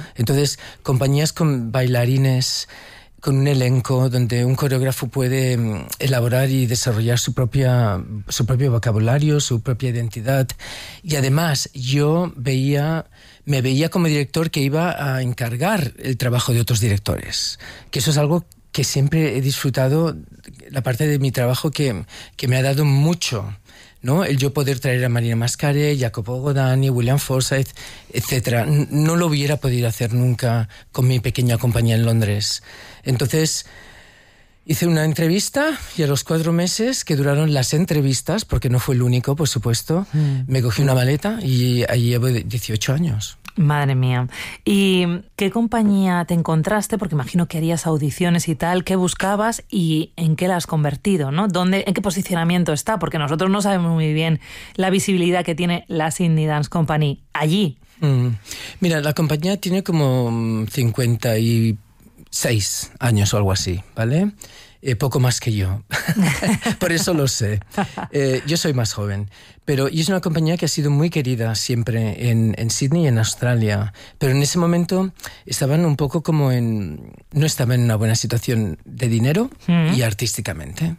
Entonces, compañías con bailarines, con un elenco donde un coreógrafo puede elaborar y desarrollar su propio vocabulario, su propia identidad. Y además yo me veía como director que iba a encargar el trabajo de otros directores. Que eso es algo que siempre he disfrutado, la parte de mi trabajo que me ha dado mucho, ¿no? El yo poder traer a Marina Mascare, Jacopo Godani, William Forsythe, etcétera. No lo hubiera podido hacer nunca con mi pequeña compañía en Londres. Entonces hice una entrevista y a los 4 meses que duraron las entrevistas, porque no fue el único, por supuesto, me cogí una maleta y ahí llevo 18 años. Madre mía. ¿Y qué compañía te encontraste? Porque imagino que harías audiciones y tal. ¿Qué buscabas y en qué la has convertido, ¿no? ¿En qué posicionamiento está? Porque nosotros no sabemos muy bien la visibilidad que tiene la Sydney Dance Company allí. Mira, la compañía tiene como 56 años o algo así, ¿vale? Poco más que yo. Por eso lo sé. Yo soy más joven. Y es una compañía que ha sido muy querida siempre en Sydney y en Australia. Pero en ese momento estaban un poco como no estaban en una buena situación de dinero y artísticamente.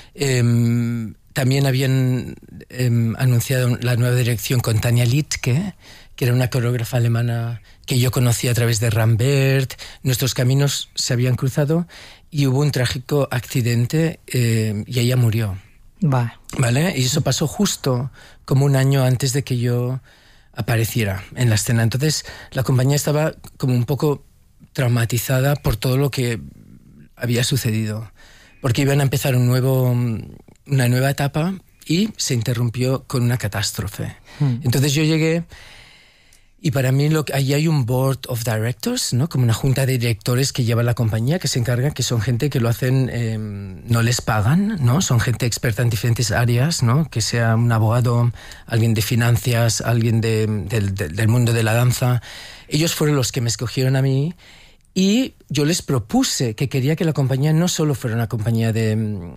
También habían anunciado la nueva dirección con Tanja Littke, que era una coreógrafa alemana que yo conocí a través de Rambert. Nuestros caminos se habían cruzado y hubo un trágico accidente y ella murió. ¿Vale? Y eso pasó justo como un año antes de que yo apareciera en la escena. Entonces la compañía estaba como un poco traumatizada por todo lo que había sucedido, porque iban a empezar una nueva etapa y se interrumpió con una catástrofe. Entonces yo llegué y para mí allí hay un board of directors, ¿no? Como una junta de directores que lleva la compañía, que se encarga, que son gente que lo hacen, no les pagan, ¿no? Son gente experta en diferentes áreas, ¿no? Que sea un abogado, alguien de finanzas, alguien del mundo de la danza. Ellos fueron los que me escogieron a mí y yo les propuse que quería que la compañía no solo fuera una compañía de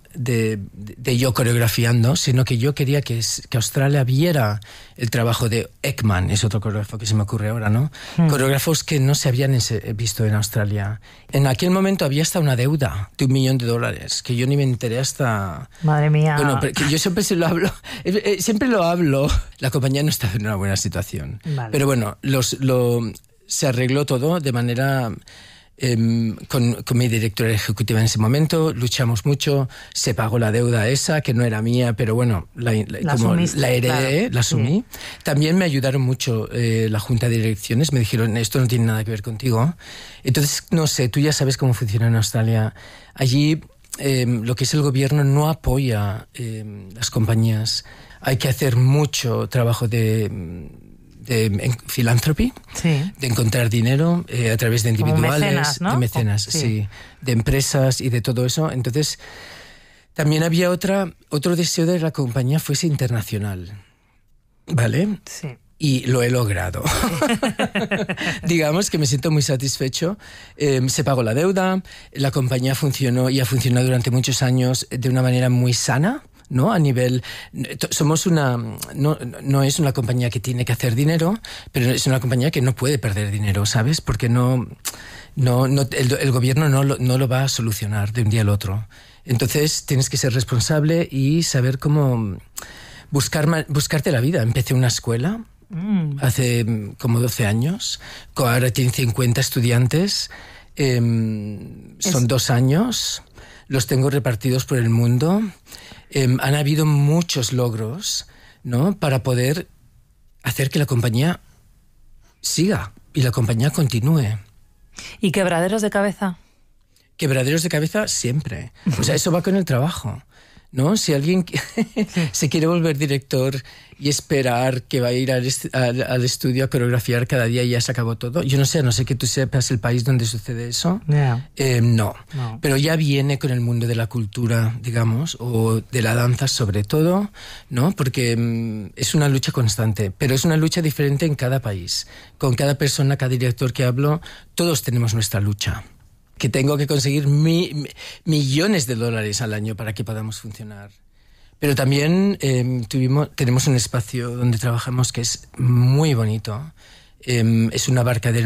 yo coreografiando, sino que yo quería que Australia viera el trabajo de Ekman, es otro coreógrafo que se me ocurre ahora, ¿no? Coreógrafos que no se habían visto en Australia. En aquel momento había hasta una deuda de $1 millón, que yo ni me enteré hasta... Madre mía. Bueno, pero que yo siempre siempre lo hablo. La compañía no estaba en una buena situación. Vale. Pero bueno, se arregló todo de manera... con mi directora ejecutiva en ese momento, luchamos mucho, se pagó la deuda esa, que no era mía, pero bueno, la heredé, claro, la asumí. Sí. También me ayudaron mucho la junta de direcciones, me dijeron, esto no tiene nada que ver contigo. Entonces, no sé, tú ya sabes cómo funciona en Australia. Allí lo que es el gobierno no apoya las compañías. Hay que hacer mucho trabajo de philanthropy, sí, de encontrar dinero a través de individuales, mecenas, ¿no? De mecenas, sí, de empresas y de todo eso. Entonces, también había otro deseo de que la compañía fuese internacional, ¿vale? Sí. Y lo he logrado. Digamos que me siento muy satisfecho. Se pagó la deuda, la compañía funcionó y ha funcionado durante muchos años de una manera muy sana, ¿no? A nivel, somos no es una compañía que tiene que hacer dinero, pero es una compañía que no puede perder dinero, ¿sabes? Porque el gobierno no lo va a solucionar de un día al otro. Entonces tienes que ser responsable y saber cómo buscarte la vida. Empecé una escuela hace como 12 años, ahora tiene 50 estudiantes, son 2 años, los tengo repartidos por el mundo. Han habido muchos logros, ¿no? Para poder hacer que la compañía siga y la compañía continúe. ¿Y quebraderos de cabeza? Quebraderos de cabeza siempre. O sea, eso va con el trabajo, ¿no? Si alguien se quiere volver director y esperar que va a ir al estudio a coreografiar cada día y ya se acabó todo, yo no sé que tú sepas el país donde sucede eso. Yeah. No, pero ya viene con el mundo de la cultura, digamos, o de la danza sobre todo, ¿no? Porque es una lucha constante, pero es una lucha diferente en cada país. Con cada persona, cada director que hablo, todos tenemos nuestra lucha. Que tengo que conseguir millones de dólares al año para que podamos funcionar. Pero también tenemos un espacio donde trabajamos que es muy bonito. Es un abarcadero